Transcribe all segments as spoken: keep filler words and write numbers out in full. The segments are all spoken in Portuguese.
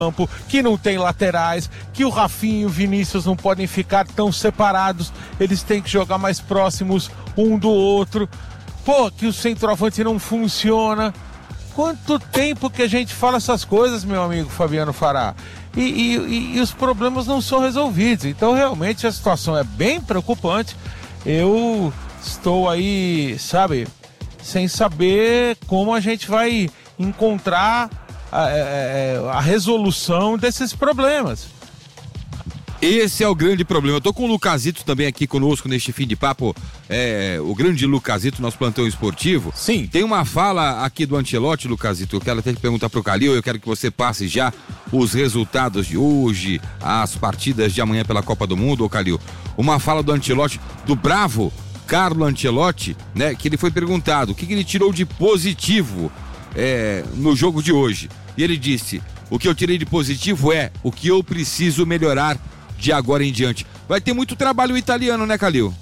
campo, que não tem laterais, que o Rafinha e o Vinícius não podem ficar tão separados, eles têm que jogar mais próximos um do outro. Pô, que o centroavante não funciona. Quanto tempo que a gente fala essas coisas, meu amigo Fabiano Fará? E, e, e os problemas não são resolvidos. Então, realmente, a situação é bem preocupante. Eu estou aí, sabe, sem saber como a gente vai encontrar a, a, a resolução desses problemas. Esse é o grande problema. Eu tô com o Lucasito também aqui conosco neste fim de papo, é, o grande Lucasito, nosso plantão esportivo. Sim. Tem uma fala aqui do Ancelotti, Lucasito, eu quero até perguntar pro Calil, eu quero que você passe já os resultados de hoje, as partidas de amanhã pela Copa do Mundo, ô Calil. Uma fala do Ancelotti, do bravo Carlo Ancelotti, né, que ele foi perguntado o que, que ele tirou de positivo é, no jogo de hoje. E ele disse, o que eu tirei de positivo é o que eu preciso melhorar de agora em diante. Vai ter muito trabalho italiano, né, Calil?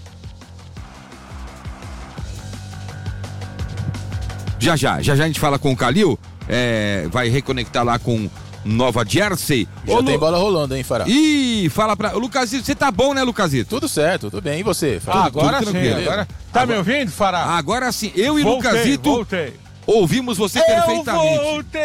Já já, já já a gente fala com o Calil, é, vai reconectar lá com Nova Jersey. Já Ô, tem Lu... bola rolando, hein, Fará? Ih, fala pra... Lucasito, você tá bom, né, Lucasito? Tudo certo, tudo bem. E você, Fará? Ah, agora tudo sim, agora... Tá agora... me ouvindo, Fará? Agora sim, eu e voltei, Lucasito voltei. Ouvimos você eu perfeitamente. Voltei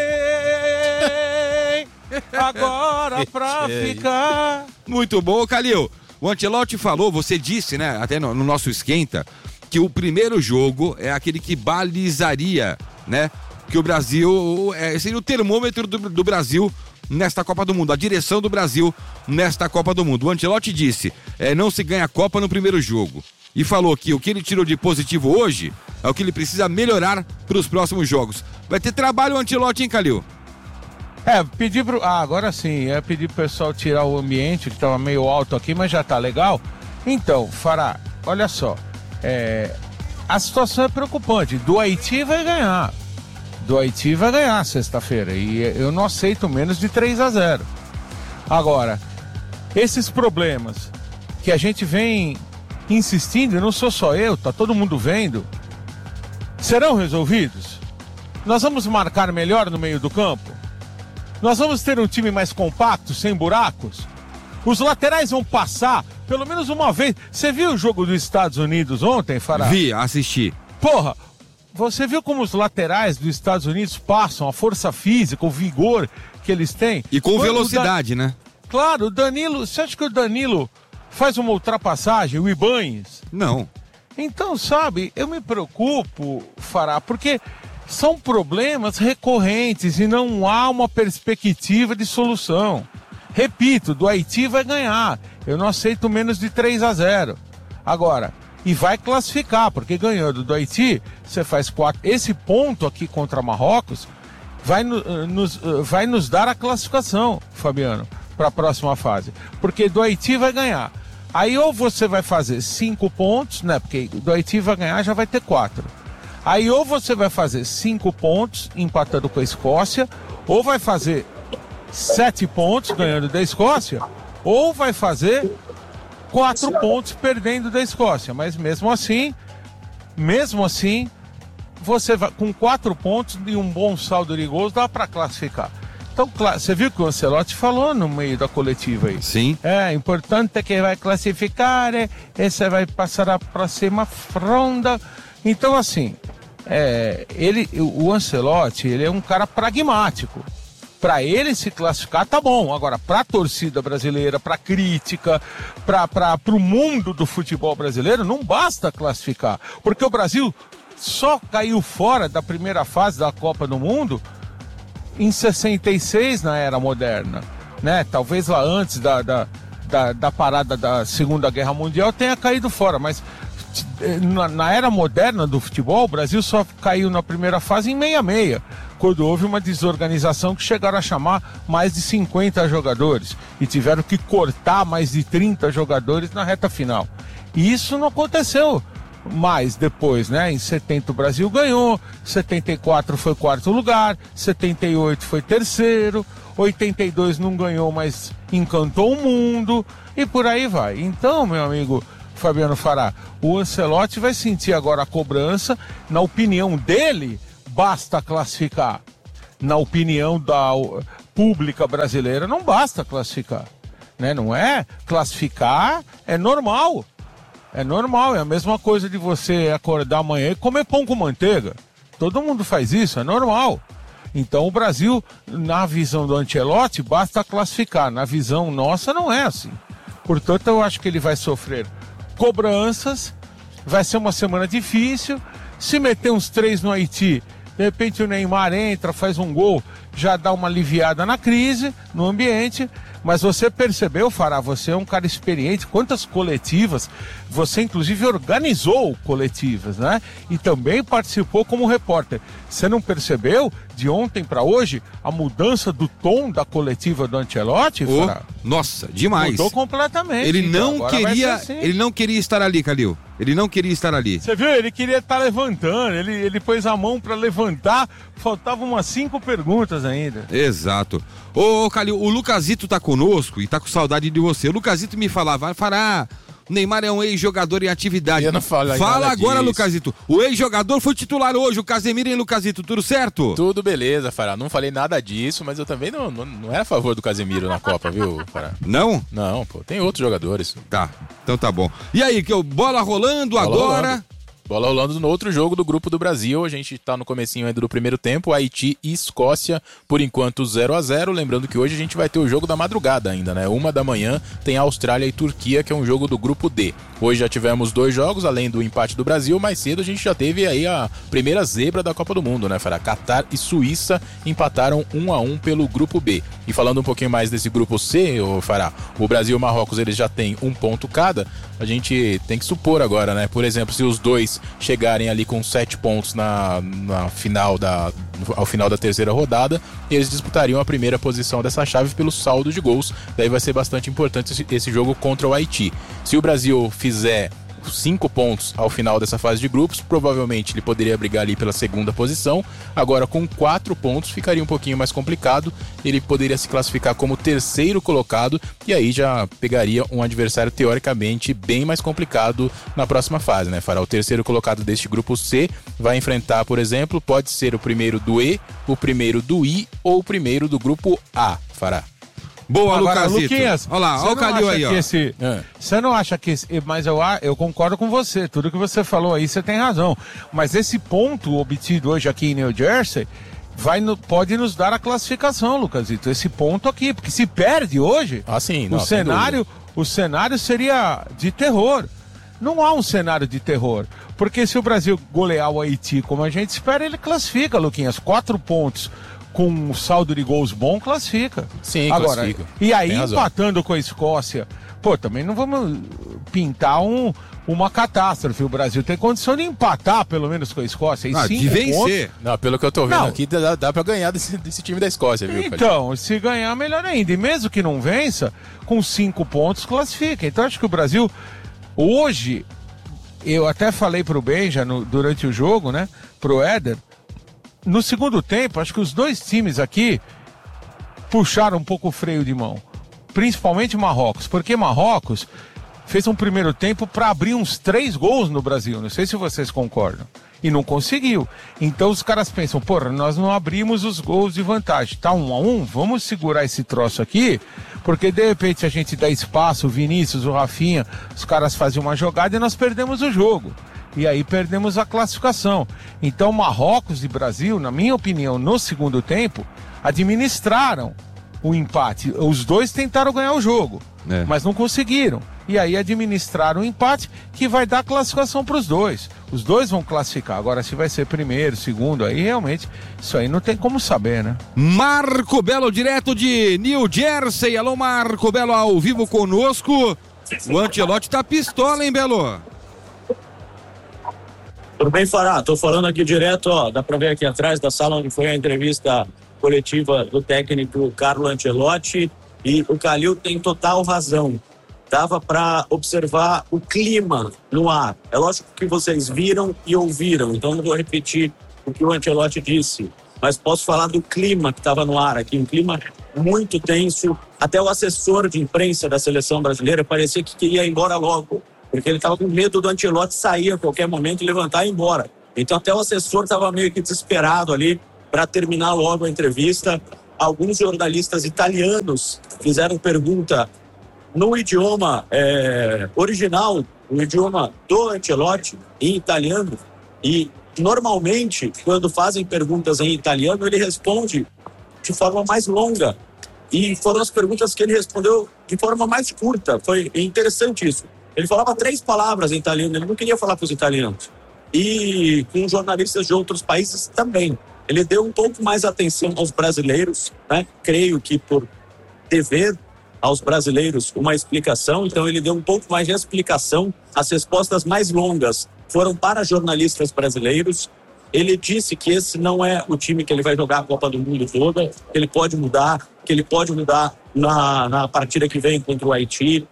agora pra ficar. Muito bom, Calil. O Ancelotti falou, você disse, né, até no, no nosso esquenta, que o primeiro jogo é aquele que balizaria, né, que o Brasil, é, seria o termômetro do, do Brasil nesta Copa do Mundo, a direção do Brasil nesta Copa do Mundo. O Ancelotti disse, é, não se ganha a Copa no primeiro jogo. E falou que o que ele tirou de positivo hoje é o que ele precisa melhorar para os próximos jogos. Vai ter trabalho o Ancelotti, hein, Calil? É, pedir pro... Ah, agora sim, é pedir pro pessoal tirar o ambiente, que tava meio alto aqui, mas já tá legal. Então, Fará, olha só, é... a situação é preocupante. Do Haiti vai ganhar. Do Haiti vai ganhar sexta-feira. E eu não aceito menos de três a zero. Agora, esses problemas que a gente vem insistindo, e não sou só eu, tá todo mundo vendo, serão resolvidos? Nós vamos marcar melhor no meio do campo? Nós vamos ter um time mais compacto, sem buracos? Os laterais vão passar pelo menos uma vez. Você viu o jogo dos Estados Unidos ontem, Fará? Vi, assisti. Porra, você viu como os laterais dos Estados Unidos passam, a força física, o vigor que eles têm? E com Quando velocidade, Dan... né? Claro, o Danilo, você acha que o Danilo faz uma ultrapassagem, o Ibanez? Não. Então, sabe, eu me preocupo, Fará, porque são problemas recorrentes e não há uma perspectiva de solução. Repito, do Haiti vai ganhar. Eu não aceito menos de três a zero. Agora, e vai classificar, porque ganhando do Haiti, você faz quatro. Esse ponto aqui contra Marrocos vai, no, nos, vai nos dar a classificação, Fabiano, para a próxima fase. Porque do Haiti vai ganhar. Aí ou você vai fazer cinco pontos, né? Porque do Haiti vai ganhar, já vai ter quatro. Aí ou você vai fazer cinco pontos, empatando com a Escócia, ou vai fazer sete pontos, ganhando da Escócia, ou vai fazer quatro pontos, perdendo da Escócia. Mas mesmo assim, mesmo assim, você vai, com quatro pontos e um bom saldo de gols, dá para classificar. Então, você viu que o Ancelotti falou no meio da coletiva aí? Sim. É, importante é que vai classificar, é, esse vai passar a próxima ronda. Então, assim, é, ele, o Ancelotti, ele é um cara pragmático. Para ele se classificar, tá bom. Agora, para a torcida brasileira, para a crítica, para o mundo do futebol brasileiro, não basta classificar. Porque o Brasil só caiu fora da primeira fase da Copa do Mundo em sessenta e seis, na era moderna, né? Talvez lá antes da, da, da, da parada da Segunda Guerra Mundial tenha caído fora, mas na, na era moderna do futebol, o Brasil só caiu na primeira fase em sessenta e seis, quando houve uma desorganização que chegaram a chamar mais de cinquenta jogadores e tiveram que cortar mais de trinta jogadores na reta final. E isso não aconteceu mais depois, né? Em setenta o Brasil ganhou, setenta e quatro foi quarto lugar, setenta e oito foi terceiro, oitenta e dois não ganhou, mas encantou o mundo e por aí vai. Então, meu amigo Fabiano Fará, o Ancelotti vai sentir agora a cobrança. Na opinião dele, basta classificar. Na opinião da... pública brasileira não basta classificar, né? Não é classificar, é normal. É normal, é a mesma coisa de você acordar amanhã e comer pão com manteiga. Todo mundo faz isso, é normal. Então o Brasil, na visão do Ancelotti, basta classificar. Na visão nossa, não é assim. Portanto, eu acho que ele vai sofrer cobranças, vai ser uma semana difícil. Se meter uns três no Haiti, de repente o Neymar entra, faz um gol, já dá uma aliviada na crise, no ambiente. Mas você percebeu, Fará, você é um cara experiente, quantas coletivas, você inclusive organizou coletivas, né? E também participou como repórter. Você não percebeu, de ontem para hoje, a mudança do tom da coletiva do Ancelotti, oh, Fará? Nossa, demais. Mudou completamente. Ele então, não queria, assim. ele não queria estar ali, Calil. Ele não queria estar ali. Você viu? Ele queria estar levantando, ele, ele pôs a mão para levantar, faltavam umas cinco perguntas ainda. Exato. Ô, Calil, o Lucasito tá conosco e tá com saudade de você. O Lucasito me falava, Fará, o Neymar é um ex-jogador em atividade. Eu não falo Fala nada agora, disso. Lucasito. O ex-jogador foi titular hoje, o Casemiro, hein, Lucasito? Tudo certo? Tudo beleza, Fará. Não falei nada disso, mas eu também não, não, não era a favor do Casemiro na Copa, viu, Fará? Não? Não, pô, tem outros jogadores. Tá, então tá bom. E aí, que o bola rolando Bola agora... rolando. Bola rolando no outro jogo do grupo do Brasil. A gente tá no comecinho ainda do primeiro tempo. Haiti e Escócia, por enquanto zero a zero. Lembrando que hoje a gente vai ter o jogo da madrugada ainda, né? Uma da manhã tem Austrália e Turquia, que é um jogo do grupo D. Hoje já tivemos dois jogos, além do empate do Brasil. Mais cedo a gente já teve aí a primeira zebra da Copa do Mundo, né, Fará? Catar e Suíça empataram um a um pelo grupo B. E falando um pouquinho mais desse grupo C, ô Fará, o Brasil e o Marrocos, eles já têm um ponto cada. A gente tem que supor agora, né? Por exemplo, se os dois chegarem ali com sete pontos na, na final da, ao final da terceira rodada, eles disputariam a primeira posição dessa chave pelo saldo de gols. Daí vai ser bastante importante esse, esse jogo contra o Haiti. Se o Brasil fizer cinco pontos ao final dessa fase de grupos, provavelmente ele poderia brigar ali pela segunda posição. Agora com quatro pontos ficaria um pouquinho mais complicado, ele poderia se classificar como terceiro colocado e aí já pegaria um adversário teoricamente bem mais complicado na próxima fase, né, Fará? O terceiro colocado deste grupo C vai enfrentar, por exemplo, pode ser o primeiro do E, o primeiro do I ou o primeiro do grupo A, Fará. Boa, Agora, Lucasito. Luquinhas, olha lá, olha o Calil aí, ó. Esse, É. Você não acha que esse, mas eu, eu concordo com você, tudo que você falou aí, você tem razão. Mas esse ponto obtido hoje aqui em New Jersey vai no, pode nos dar a classificação, Lucasito. Esse ponto aqui, porque se perde hoje, Ah, sim, o não, sem cenário, o cenário seria de terror. Não há um cenário de terror, porque se o Brasil golear o Haiti como a gente espera, ele classifica, Luquinhas, quatro pontos. Com um saldo de gols bom, classifica. Sim, Agora, classifica. e aí, Tem razão. empatando com a Escócia, pô, também não vamos pintar um, uma catástrofe. O Brasil tem condição de empatar, pelo menos, com a Escócia. E Ah, cinco de vencer. pontos. Não, pelo que eu tô vendo Não. aqui, dá, dá pra ganhar desse, desse time da Escócia, viu, Calil? Então, se ganhar, melhor ainda. E mesmo que não vença, com cinco pontos, classifica. Então, acho que o Brasil, hoje, eu até falei pro Benja no, durante o jogo, né, pro Éder, no segundo tempo, acho que os dois times aqui puxaram um pouco o freio de mão. Principalmente Marrocos, porque Marrocos fez um primeiro tempo para abrir uns três gols no Brasil. Não sei se vocês concordam. E não conseguiu. Então os caras pensam, porra, nós não abrimos os gols de vantagem. Tá um a um, vamos segurar esse troço aqui, porque de repente a gente dá espaço, o Vinícius, o Rafinha, os caras fazem uma jogada e nós perdemos o jogo. E aí perdemos a classificação. Então Marrocos e Brasil, na minha opinião, no segundo tempo, administraram o empate. Os dois tentaram ganhar o jogo, É. mas não conseguiram. E aí administraram o empate, que vai dar classificação para os dois. Os dois vão classificar. Agora, se vai ser primeiro, segundo, aí realmente, isso aí não tem como saber, né? Marco Belo, direto de New Jersey. Alô, Marco Belo, ao vivo conosco. O Ancelotti tá pistola, hein, Belo? Tudo bem, Fará? Tô falando aqui direto, ó, dá pra ver aqui atrás da sala onde foi a entrevista coletiva do técnico Carlo Ancelotti, e o Calil tem total razão. Dava para observar o clima no ar. É lógico que vocês viram e ouviram, então não vou repetir o que o Ancelotti disse, mas posso falar do clima que estava no ar aqui, um clima muito tenso. Até o assessor de imprensa da seleção brasileira parecia que queria ir embora logo, porque ele estava com medo do Ancelotti sair a qualquer momento e levantar e ir embora. Então até o assessor estava meio que desesperado ali para terminar logo a entrevista. alguns jornalistas italianos fizeram pergunta no idioma é, original, no idioma do Ancelotti, em italiano, e normalmente, quando fazem perguntas em italiano, ele responde de forma mais longa. E foram as perguntas que ele respondeu de forma mais curta. Foi interessante isso. Ele falava três palavras em italiano, ele não queria falar para os italianos. E com jornalistas de outros países também. Ele deu um pouco mais atenção aos brasileiros, né? Creio que por dever aos brasileiros uma explicação, então ele deu um pouco mais de explicação. As respostas mais longas foram para jornalistas brasileiros. Ele disse que esse não é o time que ele vai jogar a Copa do Mundo toda, que ele pode mudar, que ele pode mudar na, na partida que vem contra o Haiti.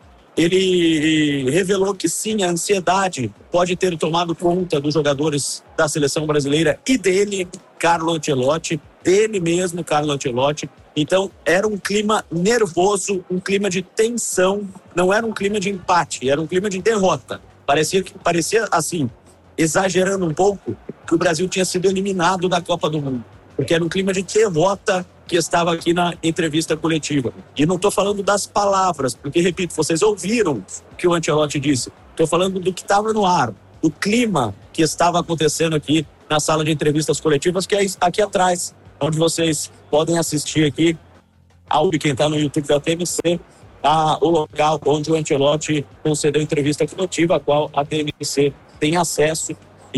Ele revelou que sim, a ansiedade pode ter tomado conta dos jogadores da seleção brasileira e dele, Carlo Ancelotti, dele mesmo, Carlo Ancelotti. Então, era um clima nervoso, um clima de tensão, não era um clima de empate, era um clima de derrota. Parecia, parecia assim, exagerando um pouco, que o Brasil tinha sido eliminado da Copa do Mundo, porque era um clima de derrota que estava aqui na entrevista coletiva. E não estou falando das palavras, porque, repito, vocês ouviram o que o Ancelotti disse. Estou falando do que estava no ar, do clima que estava acontecendo aqui na sala de entrevistas coletivas, que é aqui atrás, onde vocês podem assistir aqui, ao de quem está no YouTube da T M C, a, o local onde o Ancelotti concedeu entrevista coletiva, a qual a T M C tem acesso,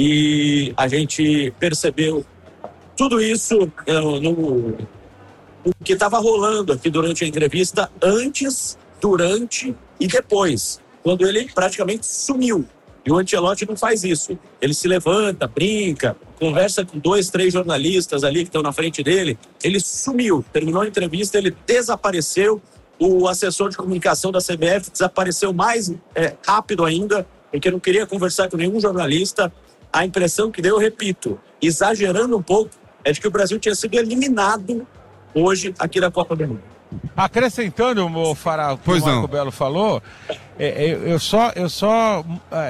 e a gente percebeu tudo isso no, no, no que estava rolando aqui durante a entrevista, antes, durante e depois, quando ele praticamente sumiu. E o Ancelotti não faz isso. Ele se levanta, brinca, conversa com dois, três jornalistas ali que estão na frente dele. Ele sumiu, terminou a entrevista, ele desapareceu. O assessor de comunicação da C B F desapareceu mais é, rápido ainda, porque não queria conversar com nenhum jornalista. A impressão que deu, eu repito, exagerando um pouco, é de que o Brasil tinha sido eliminado hoje aqui da Copa do Mundo. Acrescentando, o Fará, o que o Marco Belo falou, é, é, eu só, eu só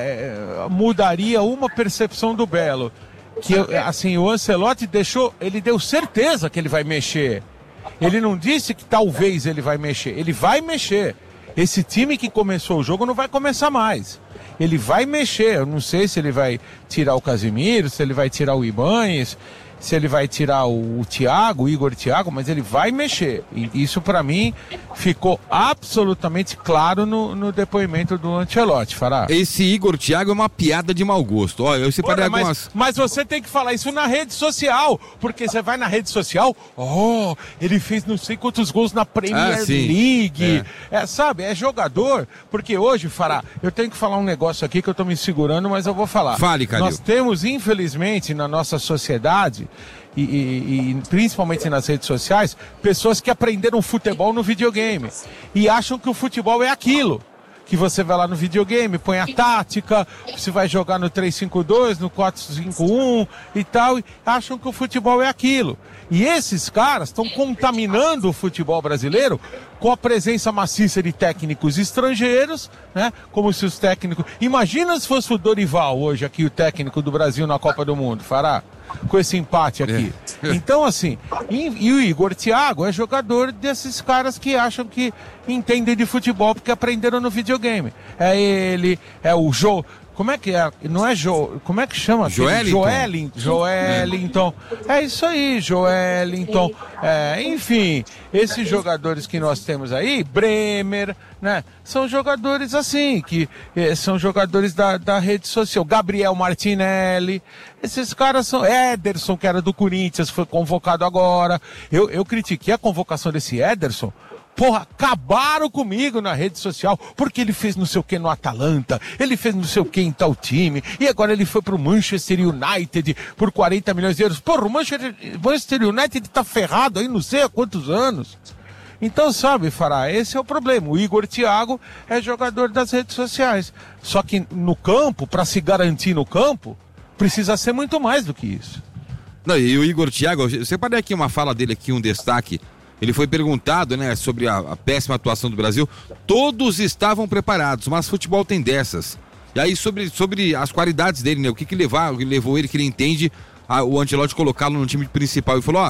é, mudaria uma percepção do Belo, que assim, o Ancelotti deixou, ele deu certeza que ele vai mexer. Ele não disse que talvez ele vai mexer, ele vai mexer. Esse time que começou o jogo não vai começar mais. Ele vai mexer, eu não sei se ele vai tirar o Casimiro, se ele vai tirar o Ibañez, se ele vai tirar o, o Thiago, o Igor Thiago, mas ele vai mexer. E isso para mim ficou absolutamente claro no, no depoimento do Ancelotti, Fará. Esse Igor Thiago é uma piada de mau gosto. Olha, eu separei Ora, algumas... mas, mas você tem que falar isso na rede social, porque você vai na rede social, oh, ele fez não sei quantos gols na Premier ah, League. É. É, sabe, é jogador, porque hoje, Fará, eu tenho que falar um negócio aqui que eu tô me segurando, mas eu vou falar. Fale, Calil. Nós temos, infelizmente, na nossa sociedade, E, e, e principalmente nas redes sociais, pessoas que aprenderam futebol no videogame e acham que o futebol é aquilo que você vai lá no videogame, põe a tática, você vai jogar no três cinco dois, no quatro cinco um e tal, e acham que o futebol é aquilo. E esses caras estão contaminando o futebol brasileiro com a presença maciça de técnicos estrangeiros, né? Como se os técnicos... Imagina se fosse o Dorival hoje aqui, o técnico do Brasil na Copa do Mundo, Fará, com esse empate aqui. É. Então, assim, e, e o Igor Thiago é jogador desses caras que acham que entendem de futebol porque aprenderam no videogame. É ele, é o Jô... Como é que é? Não é Jo... Como é que chama? Joelinton. Joelinton. Joelinton. É isso aí, Joelinton. É, enfim, esses jogadores que nós temos aí, Bremer, né? São jogadores assim, que eh, são jogadores da, da rede social. Gabriel Martinelli. Esses caras são... Ederson, que era do Corinthians, foi convocado agora. Eu, eu critiquei a convocação desse Ederson. Porra, acabaram comigo na rede social, porque ele fez não sei o que no Atalanta, ele fez não sei o que em tal time, e agora ele foi pro Manchester United por quarenta milhões de euros. Porra, o Manchester, Manchester United tá ferrado aí não sei há quantos anos. Então, sabe, Fará, esse é o problema. O Igor Thiago é jogador das redes sociais. Só que no campo, para se garantir no campo, precisa ser muito mais do que isso. Não, e o Igor Thiago, eu separei aqui uma fala dele aqui, um destaque. Ele foi perguntado, né, sobre a, a péssima atuação do Brasil. Todos estavam preparados, mas futebol tem dessas. E aí sobre, sobre as qualidades dele, né, o que que levar, o que levou ele, que ele entende, a, o Ancelotti colocá-lo no time principal. E falou, ó,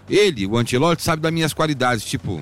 ele, o Ancelotti, sabe das minhas qualidades, tipo...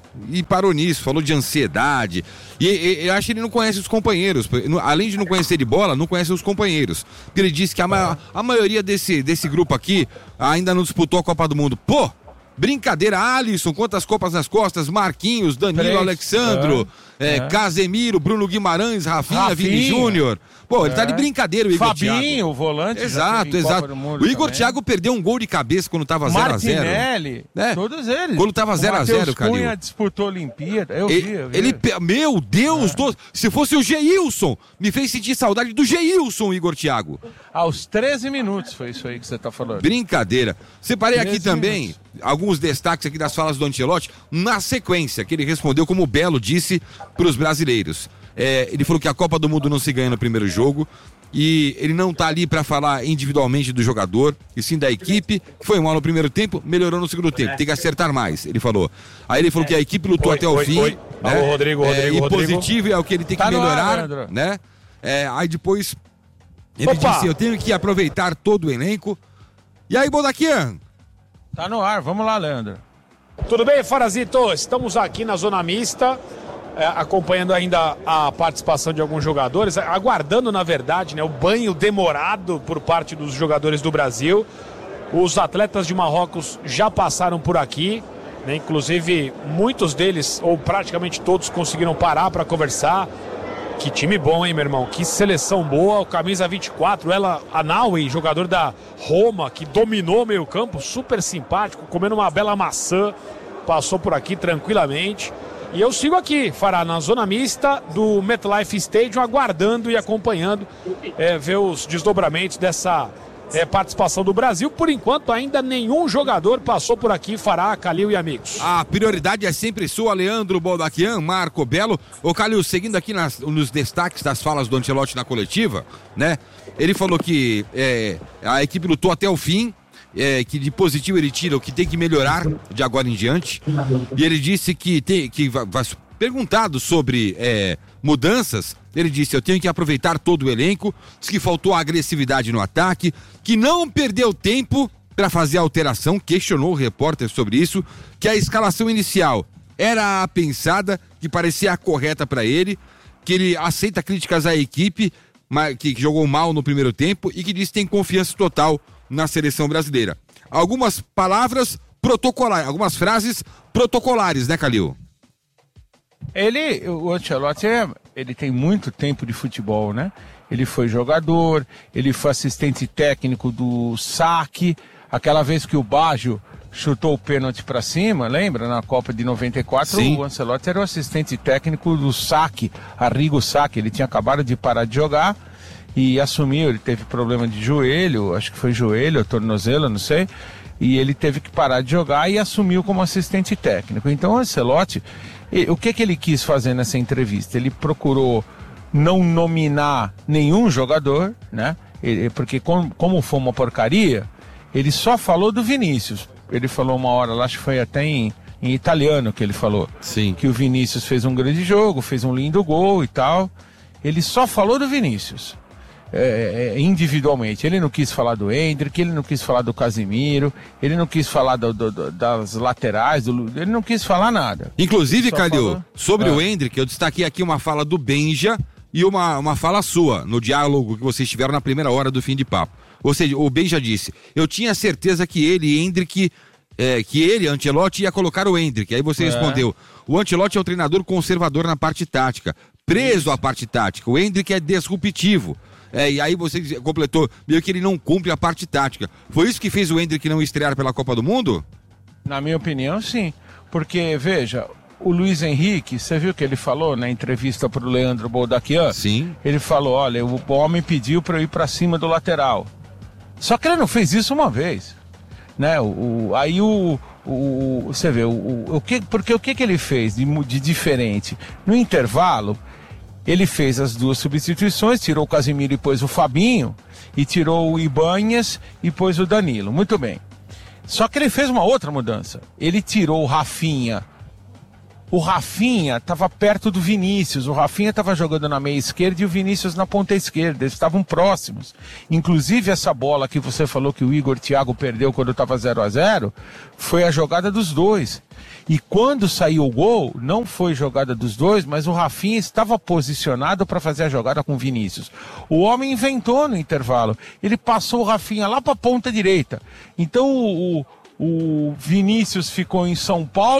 E parou nisso, falou de ansiedade. E, e eu acho que ele não conhece os companheiros. Além de não conhecer de bola, não conhece os companheiros. Ele disse que a, ma a maioria desse, desse grupo aqui ainda não disputou a Copa do Mundo. Pô! Brincadeira, Alisson, quantas copas nas costas, Marquinhos, Danilo, Três. Alexandro, é, é. Casemiro, Bruno Guimarães, Rafinha, Rafinha. Vini Júnior. Pô, ele é. tá de brincadeira, o Igor Fabinho, Thiago. o volante. Exato, exato. O Igor também. Thiago perdeu um gol de cabeça quando tava zero a zero. Martinelli, é. todos eles. Quando tava zero a zero, Calil. Cunha disputou a Olimpíada, eu ele, vi, eu vi. Ele, meu Deus, é. do... se fosse o Geilson, me fez sentir saudade do Geilson, Igor Thiago. Aos treze minutos foi isso aí que você tá falando. Brincadeira. Separei aqui também minutos. alguns destaques aqui das falas do Ancelotti, na sequência, que ele respondeu como o Belo disse para os brasileiros. É, ele falou que a Copa do Mundo não se ganha no primeiro jogo e ele não tá ali para falar individualmente do jogador, e sim da equipe, que foi mal no primeiro tempo, melhorou no segundo tempo, tem que acertar mais, ele falou. Aí ele falou que a equipe lutou oi, até o oi, fim. Oi. Né? Alô, Rodrigo, Rodrigo, é, e Rodrigo. positivo é o que ele tem que tá melhorar, ar, né? É, aí depois ele Opa. disse, eu tenho que aproveitar todo o elenco. E aí, Bodaquian? Tá no ar, vamos lá, Leandro. Tudo bem, Farazito? Estamos aqui na zona mista, é, acompanhando ainda a participação de alguns jogadores, aguardando, na verdade, né, o banho demorado por parte dos jogadores do Brasil. Os atletas de Marrocos já passaram por aqui, né, inclusive muitos deles, ou praticamente todos, conseguiram parar para conversar. Que time bom, hein, meu irmão? Que seleção boa. O camisa vinte e quatro, ela, Anaui, jogador da Roma, que dominou o meio campo, super simpático, comendo uma bela maçã, passou por aqui tranquilamente. E eu sigo aqui, Fará, na zona mista do MetLife Stadium, aguardando e acompanhando, é, ver os desdobramentos dessa é, participação do Brasil. Por enquanto, ainda nenhum jogador passou por aqui, Fará, Calil e amigos. A prioridade é sempre sua, Leandro Bodaquian, Marco Belo. Ô, Calil, seguindo aqui nas, nos destaques das falas do Ancelotti na coletiva, né? Ele falou que é, a equipe lutou até o fim, é, que de positivo ele tira o que tem que melhorar de agora em diante. E ele disse que, tem, que vai, vai perguntado sobre é, mudanças, ele disse, eu tenho que aproveitar todo o elenco, disse que faltou agressividade no ataque, que não perdeu tempo para fazer a alteração, questionou o repórter sobre isso, que a escalação inicial era a pensada, que parecia a correta para ele, que ele aceita críticas à equipe, mas que jogou mal no primeiro tempo e que diz que tem confiança total na seleção brasileira. Algumas palavras protocolares, algumas frases protocolares, né, Calil? Ele, o Ancelotti, ele tem muito tempo de futebol, né? Ele foi jogador, ele foi assistente técnico do saque, aquela vez que o Baggio chutou o pênalti para cima, lembra? Na Copa de noventa e quatro, sim. O Ancelotti era o assistente técnico do saque, Arrigo Sacchi, ele tinha acabado de parar de jogar e assumiu, ele teve problema de joelho, acho que foi joelho ou tornozelo, não sei, e ele teve que parar de jogar e assumiu como assistente técnico. Então o Ancelotti, o que que ele quis fazer nessa entrevista? Ele procurou não nominar nenhum jogador, né? Ele, porque como, como foi uma porcaria, ele só falou do Vinícius. Ele falou uma hora lá, acho que foi até em, em italiano que ele falou. Sim. Que o Vinícius fez um grande jogo, fez um lindo gol e tal. Ele só falou do Vinícius. É, é, individualmente, ele não quis falar do Endrick, ele não quis falar do Casemiro, ele não quis falar do, do, do, das laterais, do, ele não quis falar nada. Inclusive, Calil, falou... sobre ah. o Endrick, eu destaquei aqui uma fala do Benja e uma, uma fala sua, no diálogo que vocês tiveram na primeira hora do fim de papo. Ou seja, o Benja disse, eu tinha certeza que ele, Endrick, é, que ele, Ancelotti, ia colocar o Endrick. Aí você é. respondeu, o Ancelotti é um treinador conservador na parte tática, preso Isso. à parte tática, o Endrick é disruptivo. É, e aí você completou, meio que ele não cumpre a parte tática. Foi isso que fez o Endrick não estrear pela Copa do Mundo? Na minha opinião, sim. Porque, veja, o Luiz Henrique, você viu o que ele falou na entrevista para o Leandro Bodaquian? Sim. Ele falou, olha, o homem pediu para eu ir para cima do lateral. Só que ele não fez isso uma vez. Né? O, o, aí o, o... Você vê, o, o, o que, porque o que, que ele fez de, de diferente? No intervalo... Ele fez as duas substituições, tirou o Casemiro e pôs o Fabinho, e tirou o Ibanhas e pôs o Danilo. Muito bem. Só que ele fez uma outra mudança. Ele tirou o Rafinha o Rafinha estava perto do Vinícius, o Rafinha estava jogando na meia esquerda e o Vinícius na ponta esquerda, eles estavam próximos. Inclusive essa bola que você falou que o Igor Thiago perdeu quando estava zero a zero, foi a jogada dos dois. E quando saiu o gol, não foi jogada dos dois, mas o Rafinha estava posicionado para fazer a jogada com o Vinícius. O homem inventou no intervalo, ele passou o Rafinha lá para a ponta direita. Então o, o Vinícius ficou em São Paulo